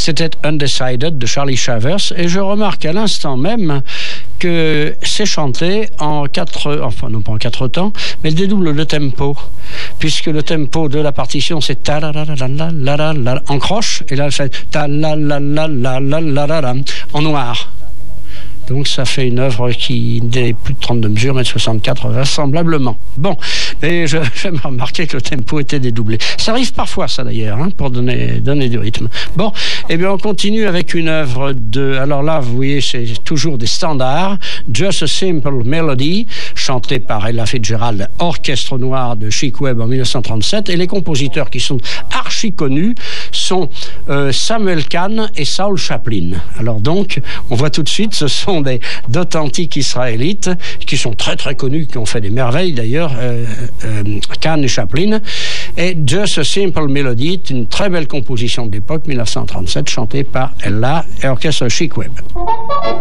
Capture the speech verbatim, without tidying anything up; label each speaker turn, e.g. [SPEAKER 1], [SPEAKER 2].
[SPEAKER 1] C'était Undecided de Charlie Shavers, et je remarque à l'instant même que c'est chanté en quatre, enfin non pas en quatre temps, mais il dédouble le tempo, puisque le tempo de la partition c'est ta la la la la la la en croche, et là c'est ta la la la la la la la en noir. Donc ça fait une œuvre qui n'est plus de trente-deux mesures, mais de soixante-quatre vraisemblablement. Bon, mais je, je me remarqué que le tempo était dédoublé. Ça arrive parfois, ça d'ailleurs, hein, pour donner, donner du rythme. Bon, eh bien on continue avec une œuvre de... Alors là, vous voyez, c'est toujours des standards. Just a Simple Melody, chanté par Ella Fitzgerald, Orchestre Noir de Chick Webb en dix-neuf cent trente-sept. Et les compositeurs qui sont archi connus sont euh, Samuel Kahn et Saul Chaplin. Alors donc, on voit tout de suite, ce sont Des, d'authentiques israélites qui sont très très connus, qui ont fait des merveilles d'ailleurs, euh, euh, Kahn et Chaplin. Et Just a Simple Melody est une très belle composition de l'époque, dix-neuf cent trente-sept, chantée par Ella et orchestre Chick Webb.